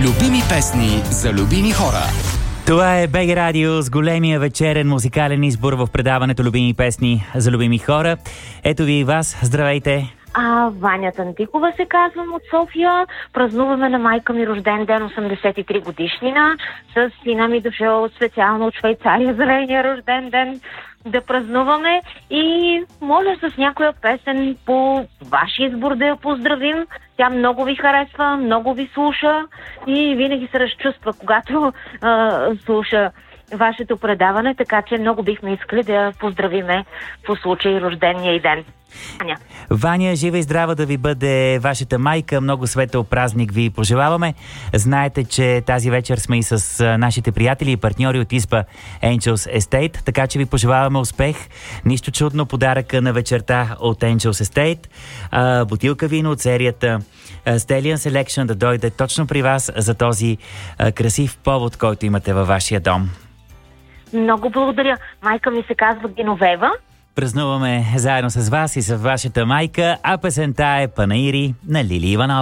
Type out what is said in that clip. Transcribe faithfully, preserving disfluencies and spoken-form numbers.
Любими песни за любими хора. Това е БГ Радио с големия вечерен музикален избор в предаването Любими песни за любими хора. Ето ви и вас. Здравейте! А, Ваня Тантикова се казвам от София. Празнуваме на майка ми рожден ден, осемдесет и три годишнина. С сина ми дошъл специално от Швейцария за нейния рожден ден да празнуваме. И моля с някоя песен по вашия избор да я поздравим. Тя много ви харесва, много ви слуша и винаги се разчувства, когато а, слуша вашето предаване, така че много бихме искали да я поздравиме по случай рождения и ден. Ваня. Ваня, жива и здрава да ви бъде вашата майка. Много светъл празник ви пожелаваме. Знаете, че тази вечер сме и с нашите приятели и партньори от ИСПА Angels Estate, така че ви пожелаваме успех. Нищо чудно, подаръка на вечерта от Angels Estate. А, бутилка вино от серията Stallion Selection да дойде точно при вас за този а, красив повод, който имате във вашия дом. Много благодаря. Майка ми се казва Геновева. Празнуваме заедно с вас и с вашата майка, а песента е Панаири на Лили Иванова.